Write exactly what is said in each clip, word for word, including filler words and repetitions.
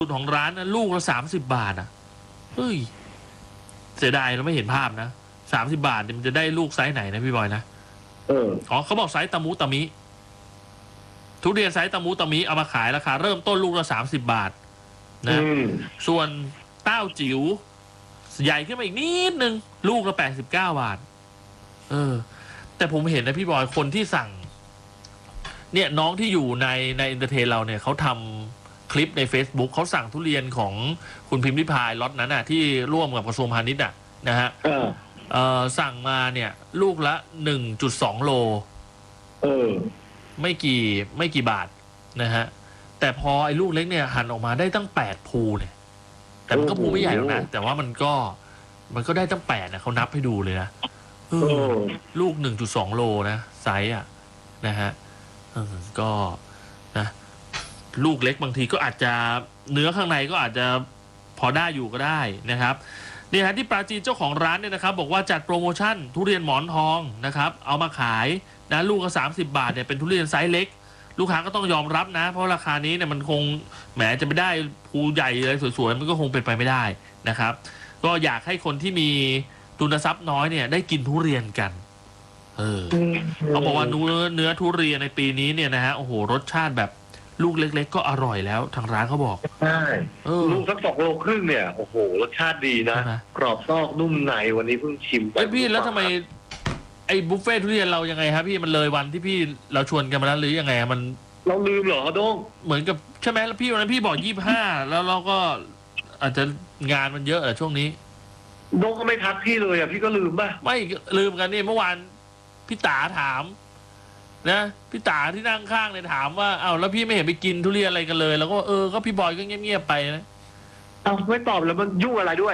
ของร้านนะลูกละสามสิบบาทอ่ะเฮ้ยเสียดายเราไม่เห็นภาพนะสามสิบบาทมันจะได้ลูกไซส์ไหนนะพี่บอยนะเอออ๋อเขาบอกไซส์ตะมุตะมิทุเรียนไซส์ตะมุตะมิเอามาขายราคาเริ่มต้นลูกละสามสิบบาทนะส่วนเต้าจิ๋วใหญ่ขึ้นมาอีกนิดนึงลูกละแปดสิบเก้าบาทเออแต่ผมเห็นนะพี่บอยคนที่สั่งเนี่ยน้องที่อยู่ในในอินเตอร์เทนเราเนี่ยเขาทำคลิปใน Facebook เขาสั่งทุเรียนของคุณพิมพ์ริพายล็อตนั้นน่ะที่ร่วมกับกระทรวงพาณิชย์อ่ะนะฮะเออเออสั่งมาเนี่ยลูกละหนึ่งจุดสองโลเออไม่กี่ไม่กี่บาทนะฮะแต่พอไอ้ลูกเล็กเนี่ยหั่นออกมาได้ตั้งแปดภูเนี่ยแต่มันก็ภูไม่ใหญ่หรอกนะแต่ว่ามันก็มันก็ได้ตั้งแปดนะเขานับให้ดูเลยนะเออลูกหนึ่งจุดสองโลนะไซส์อ่ะนะฮะเออก็นะลูกเล็กบางทีก็อาจจะเนื้อข้างในก็อาจจะพอได้อยู่ก็ได้นะครับนี่ฮะที่ปราจีนเจ้าของร้านเนี่ยนะครับบอกว่าจัดโปรโมชั่นทุเรียนหมอนทองนะครับเอามาขายนะลูกก็สามสิบบาทเนี่ยเป็นทุเรียนไซส์เล็กลูกค้าก็ต้องยอมรับนะเพราะราคานี้เนี่ยมันคงแหมจะไม่ได้ภูใหญ่เลยสวยๆมันก็คงเป็นไปไม่ได้นะครับก็อยากให้คนที่มีทุนทรัพย์น้อยเนี่ยได้กินทุเรียนกันเออเขาบอกว่าเนื้อเนื้อทุเรียนในปีนี้เนี่ยนะฮะโอ้โหรสชาติแบบลูกเล็กๆก็อร่อยแล้วทางร้านเขาบอกใช่ลูกสักสองโลครึ่งเนี่ยโอ้โหรสชาติดีนะกรอบนอกนุ่มในวันนี้เพิ่งชิมไปพี่แล้วทำไมไอ้บุฟเฟ่ทุเรียนเรายังไงครับพี่มันเลยวันที่พี่เราชวนกันมาแล้วหรือยังไงมันเราลืมเหรอด้งเหมือนกับใช่ไหมแล้วพี่วันนั้นพี่บอกยี่สิบห้าแล้วเราก็อาจจะงานมันเยอะอะช่วงนี้ด้งก็ไม่ทักพี่เลยอ่ะพี่ก็ลืมป่ะไม่ลืมกันนี่เมื่อวานพี่ต๋าถามนะพี่ต๋าที่นั่งข้างเนี่ยถามว่าเอ้าแล้วพี่ไม่เห็นไปกินทุเรียนอะไรกันเลยแล้วก็เออก็พี่บอยก็เงียบๆไปนะเอ้าไม่ตอบแล้วมันยุ่งอะไรด้วย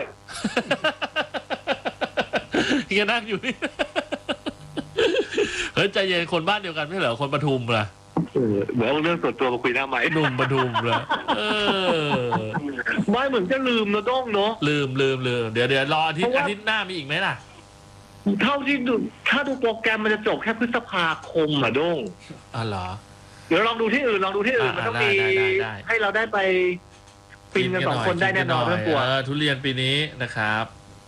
ที่นั่งอยู่นี่เฮ้ยใจเย็นคนบ้านเดียวกันไม่เหรอคนปทุมล่ะเหมือนเอาเรื่องส่วนตัวมาคุยหน้าไม้หนุ่มปทุมล่ะเออไม่เหมือนจะลืมนะด้งเนาะลืมลืมลืมเดี๋ยวเดี๋ยวรออาทิตย์อาทิตย์หน้ามีอีกไหมล่ะเท่าที่ดูถ้าดูโปรแกรมมันจะจบแค่พฤษภาคมอ่ะด้งอ๋อเหรอเดี๋ยวลองดูที่อื่นลองดูที่อื่นมันต้องมีให้เราได้ไปปีนกันสองคนได้แน่นอนเรื่องตัวทุเรียนปีนี้นะครับ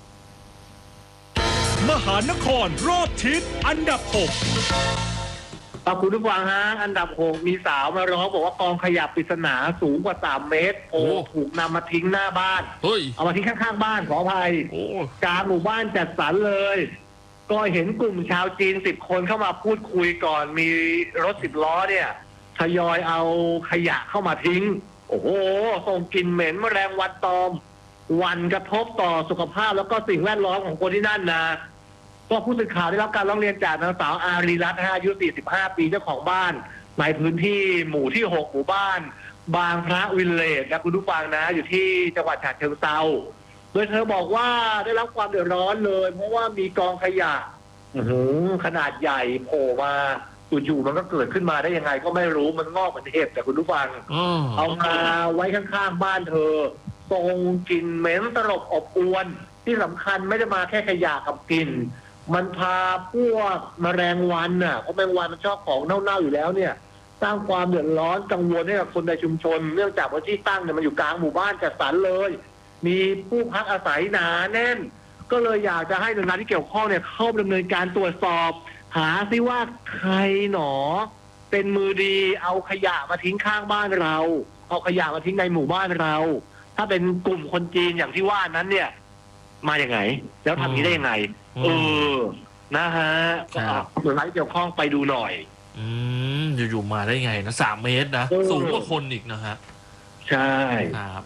มหานครรอบทิศอันดับหกเอาคุณผู้ฟังฮะอันดับหกมีสาวมาร้องบอกว่ากองขยะปริศนาสูงกว่าสามเมตรโอ้ถูกนำมาทิ้งหน้าบ้านเอามาทิ้งข้างๆบ้านขออภัยกลางหมู่บ้านจัดสรรเลยก็เห็นกลุ่มชาวจีนสิบคนเข้ามาพูดคุยก่อนมีรถสิบล้อเนี่ยทยอยเอาขยะเข้ามาทิ้งโอ้โหส่งกลิ่นเหม็นแมลงวันตอมวันกระทบต่อสุขภาพแล้วก็สิ่งแวดล้อมของคนที่นั่นนะก็ผู้สื่อข่าวได้รับการร้องเรียนจากนางสาวอารีรัตน์อายุสี่สิบห้าปีเจ้าของบ้านในพื้นที่หมู่ที่หกหมู่บ้านบางพระวิลเลจนะคุณผู้ฟังนะอยู่ที่จังหวัดฉะเชิงเทราโดยเธอบอกว่าได้รับความเดือดร้อนเลยเพราะว่ามีกองขยะขนาดใหญ่โผล่มาอยู่ๆมันก็เกิดขึ้นมาได้ยังไงก็ไม่รู้มันงอกเหมือนเห็บแต่คุณผู้ฟังเอามาไว้ข้างๆบ้านเธอส่งกลิ่นเหม็นตลบอบอวนที่สำคัญไม่ได้มาแค่ขยะกับกลิ่นมันพาพวกแมลงวันน่ะเพราะแมลงวันมันชอบของเน่าๆอยู่แล้วเนี่ยสร้างความเดือดร้อนกังวลให้กับคนในชุมชนเนื่องจากว่าที่ตั้งเนี่ยมันอยู่กลางหมู่บ้านจัดสรรเลยมีผู้พักอาศัยหนาแน่นก็เลยอยากจะให้หน่วยงานที่เกี่ยวข้องเนี่ยเข้าดำเนินการตรวจสอบหาซิว่าใครหนอเป็นมือดีเอาขยะมาทิ้งข้างบ้านเราเอาขยะมาทิ้งในหมู่บ้านเราถ้าเป็นกลุ่มคนจีนอย่างที่ว่านั้นเนี่ยมาอย่างไงแล้วทำนี้ได้ยังไงเออนะฮะก็หน่วยงานที่เกี่ยวข้องไปดูหน่อยอืมอยู่ๆมาได้ไงนะสามเมตรนะสูงกว่าคนอีกนะฮะใช่ครับ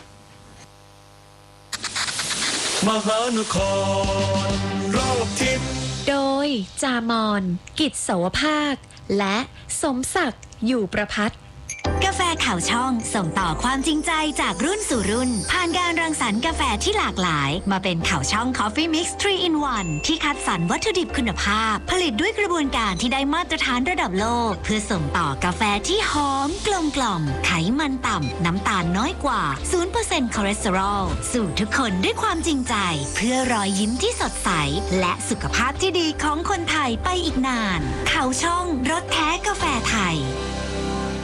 มหานครรอบทิศโดยจามอนกิจเสาวภาคและสมศักดิ์อยู่ประภัตกาแฟข่าวช่องส่งต่อความจริงใจจากรุ่นสู่รุ่นผ่านการรังสรรค์กาแฟที่หลากหลายมาเป็นข่าวช่อง Coffee Mix ทรี in วัน ที่คัดสรรวัตถุดิบคุณภาพผลิตด้วยกระบวนการที่ได้มาตรฐานระดับโลกเพื่อส่งต่อกาแฟที่หอมกลมกล่อมไขมันต่ำน้ำตาลน้อยกว่า ศูนย์เปอร์เซ็นต์ คอเลสเตอรอลสู่ทุกคนด้วยความจริงใจเพื่อรอยยิ้มที่สดใสและสุขภาพที่ดีของคนไทยไปอีกนานข่าวช่องรสแท้กาแฟไทย